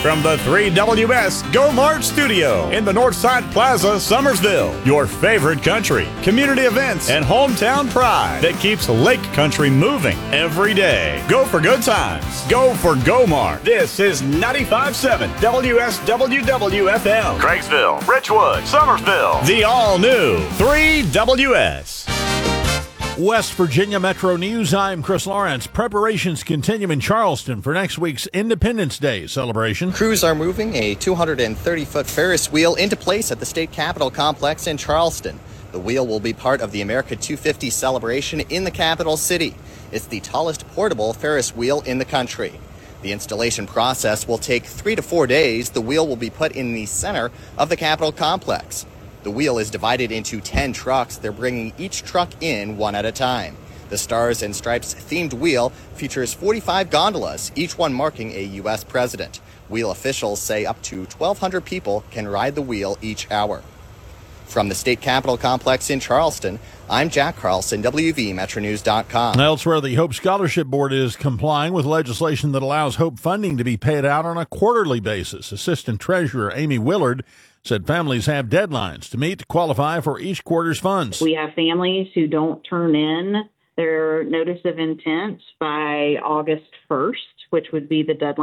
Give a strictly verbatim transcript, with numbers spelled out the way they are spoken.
From the three W S Go Mart Studio in the Northside Plaza, Summersville. Your favorite country, community events, and hometown pride that keeps Lake Country moving every day. Go for good times. Go for Go Mart. This is ninety-five point seven W S W W F M. Craigsville, Richwood, Summersville. The all-new three W S. West Virginia Metro News, I'm Chris Lawrence. Preparations continue in Charleston for next week's Independence Day celebration. Crews are moving a two hundred thirty foot Ferris wheel into place at the State Capitol Complex in Charleston. The wheel will be part of the America two fifty celebration in the capital city. It's the tallest portable Ferris wheel in the country. The installation process will take three to four days. The wheel will be put in the center of the Capitol Complex. The wheel is divided into ten trucks. They're bringing each truck in one at a time. The Stars and Stripes themed wheel features forty-five gondolas, each one marking a U S president. Wheel officials say up to twelve hundred people can ride the wheel each hour. From the State Capitol Complex in Charleston, I'm Jack Carlson, W V Metro News dot com. Elsewhere, the Hope Scholarship Board is complying with legislation that allows Hope funding to be paid out on a quarterly basis. Assistant Treasurer Amy Willard said families have deadlines to meet to qualify for each quarter's funds. We have families who don't turn in their notice of intent by August first, which would be the deadline